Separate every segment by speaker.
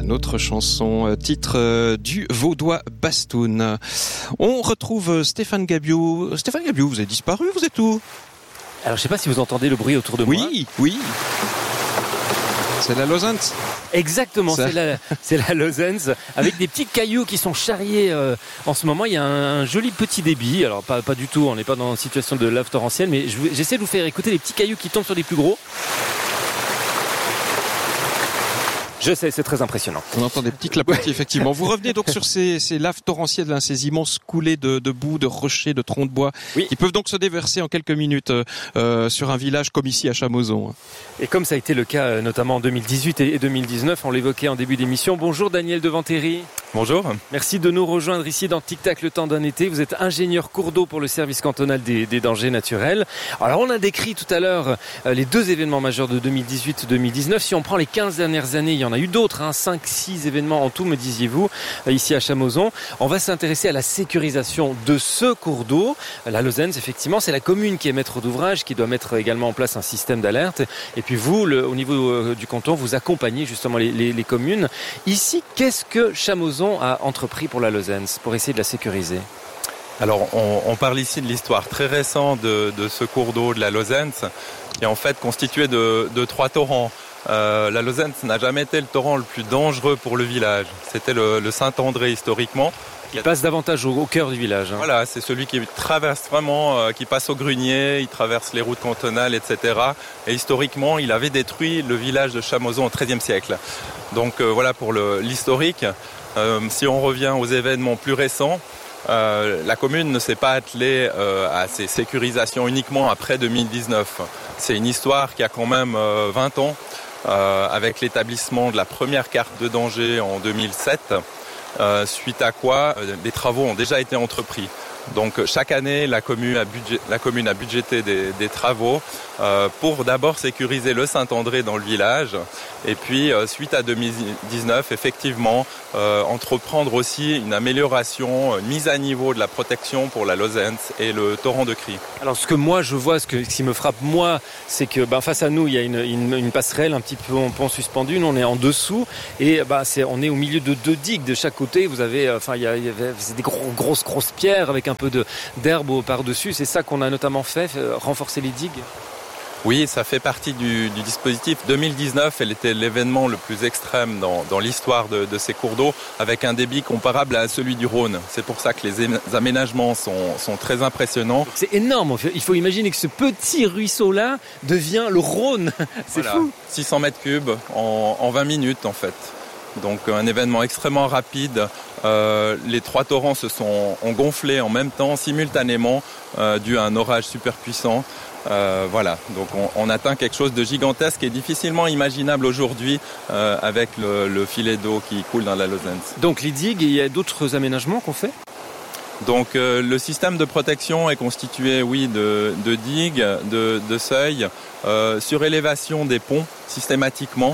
Speaker 1: une autre chanson, titre du Vaudois Bastoun. On retrouve Stéphane Gabiou. Stéphane Gabiou, vous avez disparu, vous êtes où?
Speaker 2: Alors je sais pas si vous entendez le bruit autour de moi.
Speaker 1: Oui. C'est la Lausanne.
Speaker 2: Exactement, c'est la Lausanne, avec des petits cailloux qui sont charriés en ce moment. Il y a un joli petit débit. Alors pas du tout, on n'est pas dans une situation de lave torrentielle, mais j'essaie de vous faire écouter les petits cailloux qui tombent sur les plus gros. Je sais, c'est très impressionnant.
Speaker 1: On entend des petits clapotis, effectivement. Vous revenez donc sur ces laves torrentielles, hein, ces immenses coulées de boue, de rochers, de troncs de bois, qui peuvent donc se déverser en quelques minutes sur un village comme ici à Chamoson.
Speaker 2: Et comme ça a été le cas notamment en 2018 et 2019, on l'évoquait en début d'émission. Bonjour Daniel Devantéry.
Speaker 3: Bonjour.
Speaker 2: Merci de nous rejoindre ici dans Tic Tac le temps d'un été. Vous êtes ingénieur cours d'eau pour le service cantonal des dangers naturels. Alors on a décrit tout à l'heure les deux événements majeurs de 2018-2019. Si on prend les 15 dernières années, il y en a eu d'autres, 5-6 événements en tout, me disiez-vous, ici à Chamoson. On va s'intéresser à la sécurisation de ce cours d'eau. La Lausanne, effectivement, c'est la commune qui est maître d'ouvrage, qui doit mettre également en place un système d'alerte. Et puis vous, au niveau du canton, vous accompagnez justement les communes. Ici, qu'est-ce que Chamoson a entrepris pour la Lausanne, pour essayer de la sécuriser?
Speaker 3: Alors, on parle ici de l'histoire très récente de ce cours d'eau de la Lausanne, qui est en fait constitué de 3 torrents. La Lausanne n'a jamais été le torrent le plus dangereux pour le village. C'était le Saint-André historiquement.
Speaker 2: Il passe davantage au cœur du village.
Speaker 3: Voilà, c'est celui qui traverse vraiment, qui passe au grunier, il traverse les routes cantonales, etc. Et historiquement, il avait détruit le village de Chamoson au XIIIe siècle. Donc voilà pour l'historique. Si on revient aux événements plus récents, la commune ne s'est pas attelée à ces sécurisations uniquement après 2019. C'est une histoire qui a quand même 20 ans, avec l'établissement de la première carte de danger en 2007, suite à quoi des travaux ont déjà été entrepris. Donc chaque année, la commune a budgété des travaux pour d'abord sécuriser le Saint-André dans le village et puis suite à 2019, effectivement, entreprendre aussi une amélioration, une mise à niveau de la protection pour la Lausanne et le torrent de Cry.
Speaker 2: Alors ce que moi je vois, ce qui me frappe moi, c'est que face à nous il y a une passerelle, un petit peu en pont suspendu, nous on est en dessous et on est au milieu de 2 digues de chaque côté. Vous avez, il y avait des grosses pierres avec un peu d'herbe par-dessus. C'est ça qu'on a notamment fait, renforcer les digues.
Speaker 3: Oui, ça fait partie du dispositif. 2019, elle était l'événement le plus extrême dans l'histoire de ces cours d'eau, avec un débit comparable à celui du Rhône. C'est pour ça que les aménagements sont très impressionnants.
Speaker 2: C'est énorme. Il faut imaginer que ce petit ruisseau-là devient le Rhône. C'est fou.
Speaker 3: 600 mètres cubes en 20 minutes, en fait. Donc un événement extrêmement rapide. Les 3 torrents ont gonflé en même temps, simultanément, dû à un orage super puissant. Voilà, donc on atteint quelque chose de gigantesque et difficilement imaginable aujourd'hui avec le filet d'eau qui coule dans la Lausanne.
Speaker 2: Donc les digues, il y a d'autres aménagements qu'on fait ?
Speaker 3: Donc le système de protection est constitué, de digues, de seuils, surélévation des ponts systématiquement.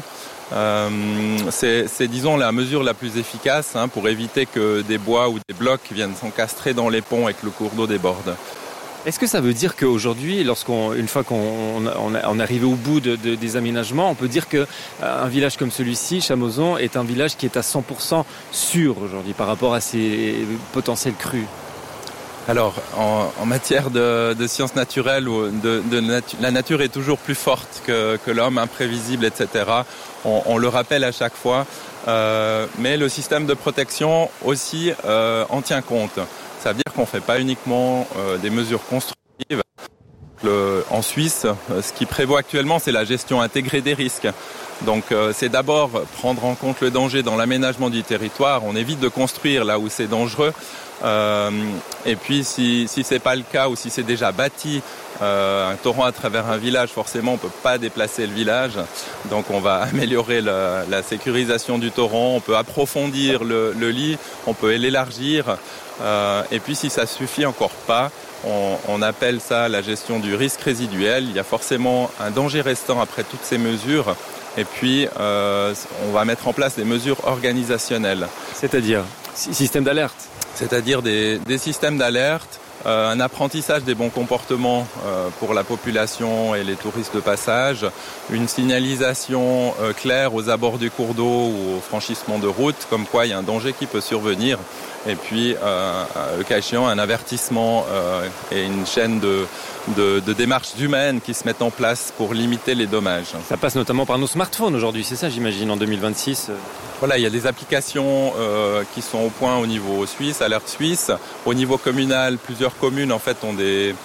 Speaker 3: C'est disons la mesure la plus efficace pour éviter que des bois ou des blocs viennent s'encastrer dans les ponts et que le cours d'eau déborde.
Speaker 2: Est-ce que ça veut dire qu'aujourd'hui, une fois qu'on est arrivé au bout des aménagements, on peut dire qu'un village comme celui-ci, Chamoson, est un village qui est à 100% sûr aujourd'hui par rapport à ses potentiels crues?
Speaker 3: Alors, en matière de sciences naturelles, la nature est toujours plus forte que l'homme, imprévisible, etc. On le rappelle à chaque fois, mais le système de protection aussi en tient compte. Ça veut dire qu'on ne fait pas uniquement des mesures constructives. En Suisse, ce qui prévaut actuellement, c'est la gestion intégrée des risques. Donc c'est d'abord prendre en compte le danger dans l'aménagement du territoire. On évite de construire là où c'est dangereux. Et puis si c'est pas le cas ou si c'est déjà bâti un torrent à travers un village, forcément on peut pas déplacer le village. Donc on va améliorer la sécurisation du torrent, on peut approfondir le lit, on peut l'élargir. Et puis si ça suffit encore pas, on appelle ça la gestion du risque résiduel. Il y a forcément un danger restant après toutes ces mesures. Et puis on va mettre en place des mesures organisationnelles.
Speaker 2: C'est-à-dire système d'alerte.
Speaker 3: C'est-à-dire des systèmes d'alerte un apprentissage des bons comportements pour la population et les touristes de passage, une signalisation claire aux abords du cours d'eau ou au franchissement de route, comme quoi il y a un danger qui peut survenir, et puis le cas échéant un avertissement et une chaîne de démarches humaines qui se mettent en place pour limiter les dommages.
Speaker 2: Ça passe notamment par nos smartphones aujourd'hui, c'est ça j'imagine en 2026.
Speaker 3: Voilà, il y a des applications qui sont au point au niveau suisse, Alerte Suisse. Au niveau communal, plusieurs communes en fait ont des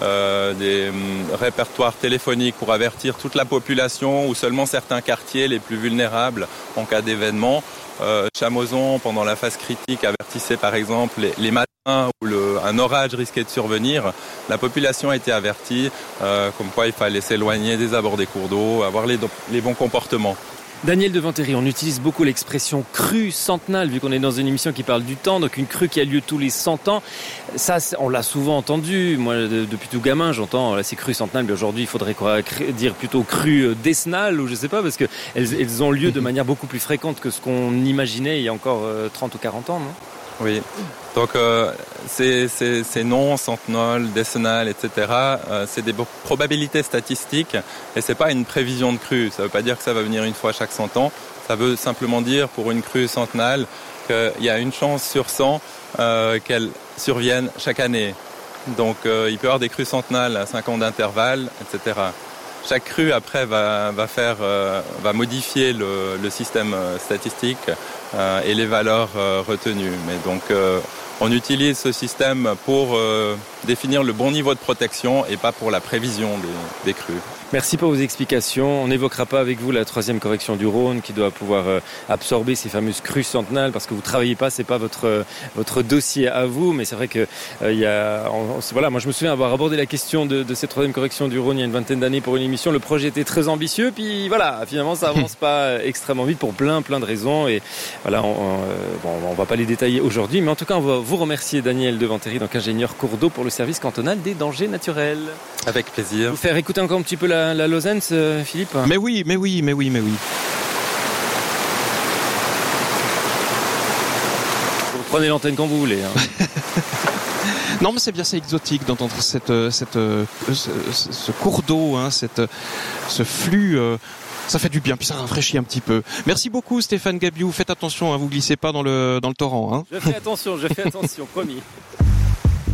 Speaker 3: répertoires téléphoniques pour avertir toute la population ou seulement certains quartiers les plus vulnérables en cas d'événement. Chamoson, pendant la phase critique, avertissait par exemple les matins où un orage risquait de survenir. La population a été avertie, comme quoi il fallait s'éloigner des abords des cours d'eau, avoir les bons comportements.
Speaker 2: Daniel Devantéry, on utilise beaucoup l'expression crue centennale, vu qu'on est dans une émission qui parle du temps, donc une crue qui a lieu tous les 100 ans. Ça, on l'a souvent entendu. Moi, depuis tout gamin, j'entends ces crues centennales, mais aujourd'hui, il faudrait dire plutôt crues décennales, ou je sais pas, parce que elles ont lieu de manière beaucoup plus fréquente que ce qu'on imaginait il y a encore 30 ou 40 ans, non ?
Speaker 3: Oui, donc ces noms, centenales, décennales, etc., c'est des probabilités statistiques et c'est pas une prévision de crue. Ça veut pas dire que ça va venir une fois chaque 100 ans. Ça veut simplement dire pour une crue centennale qu'il y a une chance sur 100 qu'elle survienne chaque année. Donc il peut y avoir des crues centennales à 5 ans d'intervalle, etc. Chaque crue après va modifier le système statistique et les valeurs retenues. Mais donc on utilise ce système pour définir le bon niveau de protection et pas pour la prévision des crues.
Speaker 2: Merci pour vos explications. On n'évoquera pas avec vous la 3e correction du Rhône qui doit pouvoir absorber ces fameuses crues centennales parce que vous travaillez pas, c'est pas votre dossier à vous, mais c'est vrai que voilà, moi je me souviens avoir abordé la question de cette 3e correction du Rhône il y a une vingtaine d'années pour une émission. Le projet était très ambitieux, puis voilà, finalement ça avance pas extrêmement vite pour plein de raisons et voilà, on va pas les détailler aujourd'hui, mais en tout cas on va vous remercier Daniel Devantéry, donc ingénieur cours d'eau pour le service cantonal des dangers naturels.
Speaker 3: Avec plaisir.
Speaker 2: Vous faire écouter encore un petit peu la Lausanne, Philippe ?
Speaker 1: Mais oui.
Speaker 2: Vous prenez l'antenne quand vous voulez. Hein.
Speaker 1: Non, mais c'est bien, c'est exotique d'entendre ce cours d'eau, hein, ce flux. Ça fait du bien, puis ça rafraîchit un petit peu. Merci beaucoup Stéphane Gabiou. Faites attention, hein, vous glissez pas dans le torrent. Hein.
Speaker 2: Je fais attention, promis.